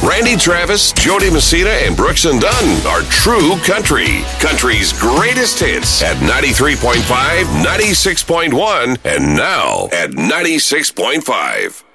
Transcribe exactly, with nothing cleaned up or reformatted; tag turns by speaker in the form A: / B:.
A: Randy Travis, Jody Messina, and Brooks and Dunn are True Country. Country's greatest hits at ninety-three point five, ninety-six point one, and now at ninety-six point five.